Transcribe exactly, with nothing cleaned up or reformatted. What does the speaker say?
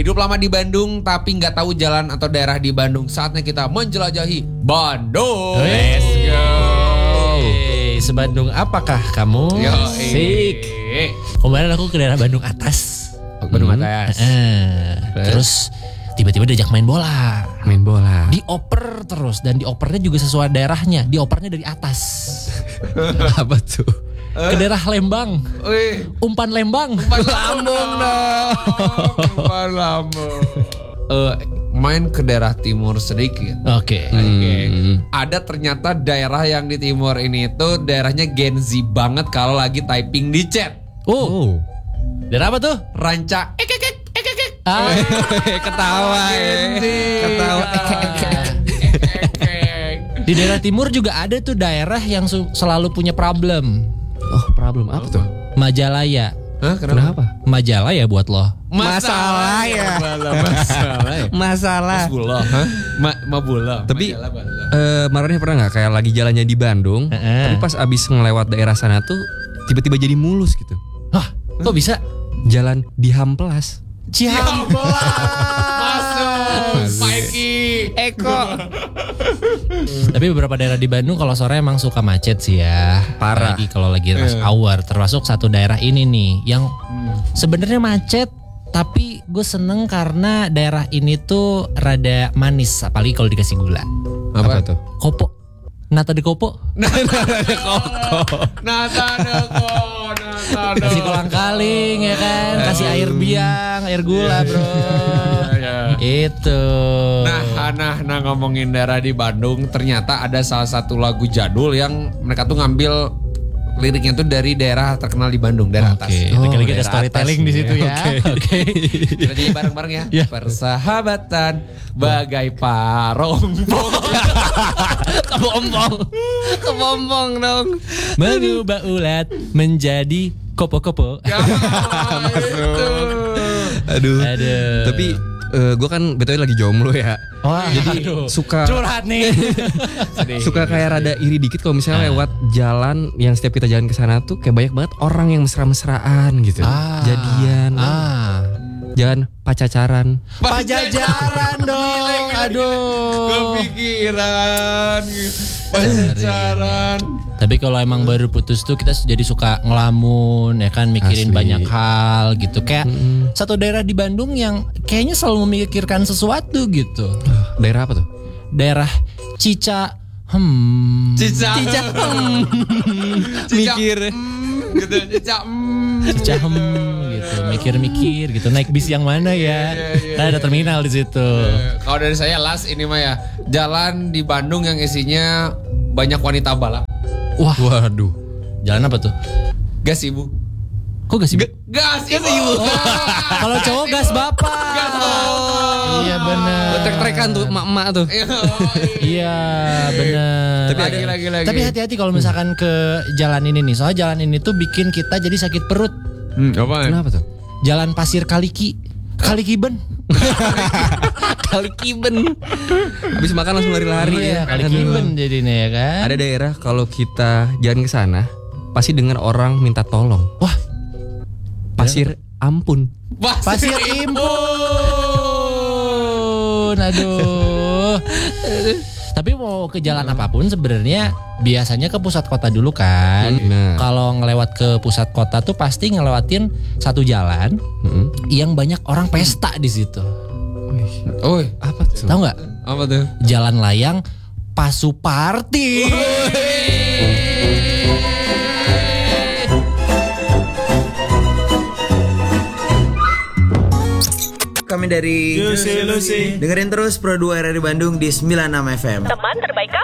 Hidup lama di Bandung tapi nggak tahu jalan atau daerah di Bandung. Saatnya kita menjelajahi Bandung. Let's go. Hey, sebandung apakah kamu? Yo, Sik. Kemarin aku ke daerah Bandung atas. Bandung Hmm. atas. Eh, terus tiba-tiba diajak main bola. Main bola. Dioper terus dan diopernya juga sesuai daerahnya. Diopernya dari atas. Apa tuh? Ke daerah Lembang. Wih, Umpan Lembang. umpan lambung dong. Umpan lambung. Eh, main ke daerah timur sedikit. Oke. Oke. Hmm. Ada ternyata daerah yang di timur ini itu daerahnya Gen Z banget kalau lagi typing di chat. Oh. Oh. Daerah apa tuh? Ranca. Ek ek ek ek ek. ek. Ah. Ketawa ya. Ketawa. Di daerah timur juga ada tuh daerah yang su- selalu punya problem. Oh, problem apa tuh? Majalaya. Hah, Kenapa? Majalaya buat lo. Masalah ya. Masalah ya. Masalah. Mabula, hah? Ma Mabula. Tapi Majalah Bala. eh Marani pernah nggak kayak lagi jalannya di Bandung, Heeh. tapi pas abis ngelewat daerah sana tuh tiba-tiba jadi mulus gitu. Hah, kok bisa? Jalan di Hamplas. Masuk. Paiki. Eko. Tapi beberapa daerah di Bandung kalau sore emang suka macet sih ya. Parah. Apalagi kalau lagi rush Iya. hour. Termasuk satu daerah ini nih yang sebenarnya macet. Tapi gue seneng karena daerah ini tuh rada manis. Apalagi kalau dikasih gula. Apa tuh? Kopo. Nata de kopo. Nata deko. Nata deko. Kasih kolang kaling ya kan. Kasih air biang, air gula bro. Ya. Itu. Nah, nah, nah ngomongin daerah di Bandung, ternyata ada salah satu lagu jadul yang mereka tuh ngambil liriknya tuh dari daerah terkenal di Bandung, daerah atas. Oke, Oh, lagi-lagi ada daerah storytelling atas di nih. situ ya. Oke. Oke. Kita jadi bareng-bareng ya. Ya. Persahabatan bagai parompong. Kepompong. Kepompong dong. Mengubah ulat menjadi kopo-kopo. Ya, itu. Aduh. Aduh. Tapi gue kan betulnya lagi jomblo ya. Wah, Jadi aduh. suka Curhat nih. suka kayak rada iri dikit kalau misalnya lewat jalan yang setiap kita jalan ke sana tuh kayak banyak banget orang yang mesra-mesraan gitu. Ah. Jadian. Ah. Jangan pacacaran. Pajajaran dong. Aduh. Kepikiran. Pacaran. Tapi kalau emang baru putus tuh kita jadi suka ngelamun ya kan, mikirin Asli. banyak hal gitu. Kayak satu daerah di Bandung yang kayaknya selalu memikirkan sesuatu gitu. Daerah apa tuh? Daerah Cica hmm. Cica. Cica hmm. Mikir. Gitu, Cica. mm. Cica hmm gitu. Mikir-mikir gitu. Naik bis yang mana ya? Kan ada terminal di situ. Eh, Kalau dari saya last ini mah ya, jalan di Bandung yang isinya banyak wanita balap. Wah, Waduh. jalan apa tuh? Gas ibu. Kok gas ibu? Gas ibu. Kalau cowok gas bapak. Gas bapak. Iya benar. Trek-trekan tuh emak-emak tuh. Iya benar. Tapi lagi lagi lagi. Tapi hati-hati kalau misalkan ke jalan ini nih. Soalnya jalan ini tuh bikin kita jadi sakit perut. Hmm, apa? Kenapa tuh? Jalan Pasir Kaliki. Kalikiben. Kali kiben. Habis makan langsung lari-lari Iya, ya. Kalikiben jadinya ya kan. Ada daerah kalau kita jalan ke sana pasti dengar orang minta tolong. Wah, Pasir ampun. Pasir Impun. Aduh. Tapi mau ke jalan apapun sebenarnya biasanya ke pusat kota dulu kan. Nah. Kalau ngelewat ke pusat kota tuh pasti ngelewatin satu jalan Mm-mm. yang banyak orang pesta di situ. Oh, Apa tuh? Tahu nggak? apa tuh? Jalan layang Pasuparti. Kami dari Lucy, Lucy. dengerin terus Pro dua R R di Bandung di sembilan puluh enam F M. Teman terbaik